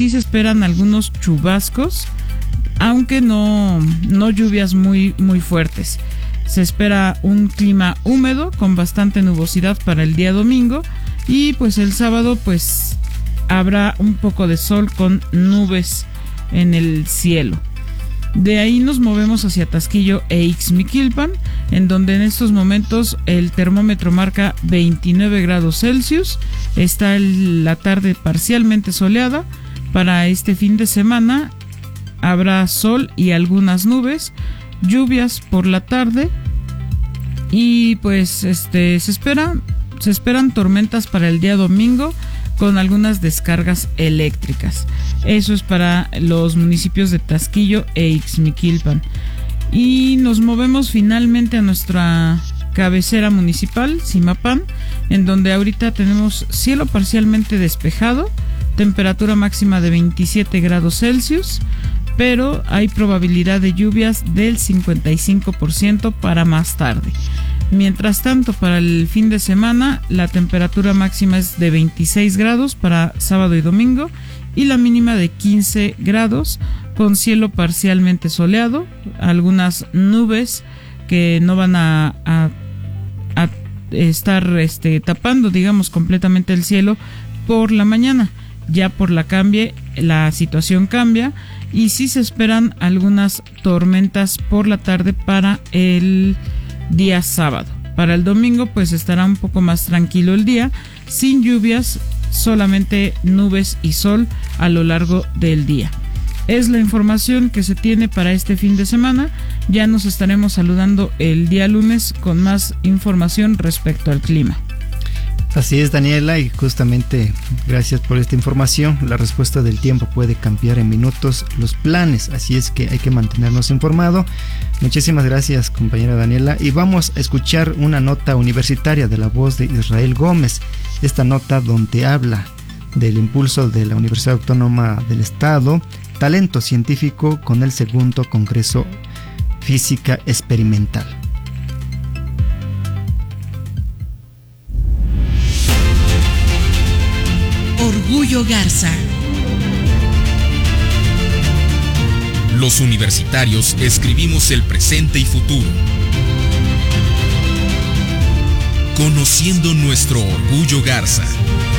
sí se esperan algunos chubascos, aunque no lluvias muy fuertes. Se espera un clima húmedo con bastante nubosidad para el día domingo, y pues el sábado pues habrá un poco de sol con nubes en el cielo. De ahí nos movemos hacia Tasquillo e Ixmiquilpan, en donde en estos momentos el termómetro marca 29 grados Celsius. Está la tarde parcialmente soleada. Para este fin de semana habrá sol y algunas nubes, lluvias por la tarde, y pues se esperan tormentas para el día domingo con algunas descargas eléctricas. Eso es para los municipios de Tasquillo e Ixmiquilpan. Y nos movemos finalmente a nuestra cabecera municipal, Zimapán, en donde ahorita tenemos cielo parcialmente despejado, temperatura máxima de 27 grados Celsius, pero hay probabilidad de lluvias del 55% para más tarde. Mientras tanto, para el fin de semana, la temperatura máxima es de 26 grados para sábado y domingo, y la mínima de 15 grados, con cielo parcialmente soleado, algunas nubes que no van a estar tapando, digamos, completamente el cielo por la mañana. Ya por la situación cambia, y sí se esperan algunas tormentas por la tarde para el día sábado. Para el domingo pues estará un poco más tranquilo el día, sin lluvias, solamente nubes y sol a lo largo del día. Es la información que se tiene para este fin de semana. Ya nos estaremos saludando el día lunes con más información respecto al clima. Así es, Daniela, y justamente gracias por esta información. La respuesta del tiempo puede cambiar en minutos los planes, así es que hay que mantenernos informados. Muchísimas gracias, compañera Daniela, y vamos a escuchar una nota universitaria de la voz de Israel Gómez. Esta nota donde habla del impulso de la Universidad Autónoma del Estado, talento científico con el segundo Congreso Física Experimental. Orgullo Garza. Los universitarios escribimos el presente y futuro, conociendo nuestro orgullo Garza.